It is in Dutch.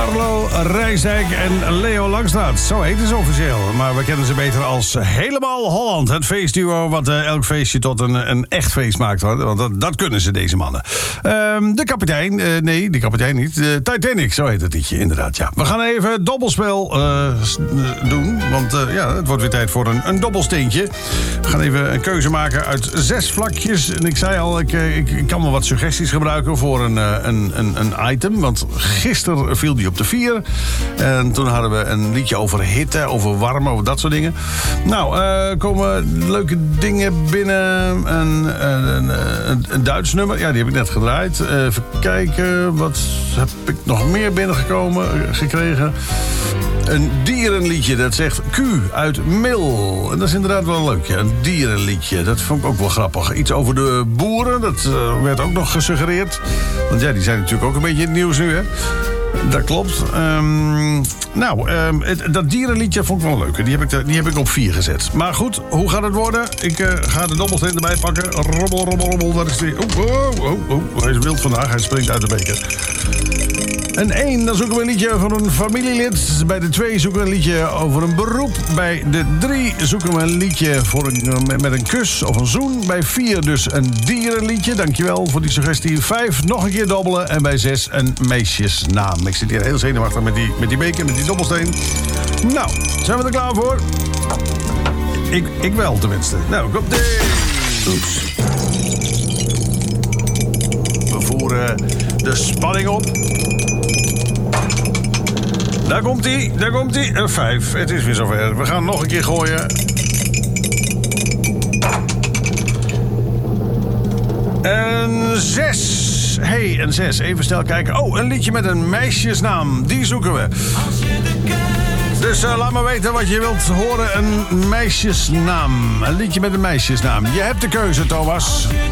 Carlo Rijsdijk en Leo Langstraat. Zo heten ze officieel. Maar we kennen ze beter als Helemaal Holland. Het feestduo wat elk feestje tot een echt feest maakt. Want dat kunnen ze, deze mannen. De kapitein. Nee, de kapitein niet. De Titanic, zo heet het liedje inderdaad. Ja. We gaan even dobbelspel doen. Want het wordt weer tijd voor een dobbelsteentje. We gaan even een keuze maken uit 6 vlakjes. En ik zei al, ik kan wel wat suggesties gebruiken voor een item. Want gisteren viel die op de 4. En toen hadden we een liedje over hitte, over warme, over dat soort dingen. Nou, komen leuke dingen binnen. Een Duits nummer. Ja, die heb ik net gedraaid. Even kijken, wat heb ik nog meer gekregen? Een dierenliedje, dat zegt Q uit Mil. En dat is inderdaad wel leuk, ja. Een dierenliedje, dat vond ik ook wel grappig. Iets over de boeren, dat werd ook nog gesuggereerd. Want ja, die zijn natuurlijk ook een beetje in het nieuws nu, hè. Dat klopt. Dat dierenliedje vond ik wel leuk. Die heb ik op 4 gezet. Maar goed, hoe gaat het worden? Ik ga de dobbelsteen erbij pakken. Robbel, robbel, robbel. Daar is die. Hij is wild vandaag. Hij springt uit de beker. Een 1, dan zoeken we een liedje voor een familielid. Bij de 2 zoeken we een liedje over een beroep. Bij de 3 zoeken we een liedje met een kus of een zoen. Bij 4 dus een dierenliedje. Dankjewel voor die suggestie. 5, nog een keer dobbelen. En bij 6 een meisjesnaam. Ik zit hier heel zenuwachtig met die beker, met die dobbelsteen. Nou, zijn we er klaar voor? Ik wel tenminste. Nou, komt ie. Oeps. We voeren de spanning op. Daar komt hij. Een 5. Het is weer zover. We gaan nog een keer gooien. Een 6. Hey, een 6. Even snel kijken. Oh, een liedje met een meisjesnaam. Die zoeken we. Dus laat me weten wat je wilt horen. Een meisjesnaam. Een liedje met een meisjesnaam. Je hebt de keuze, Thomas.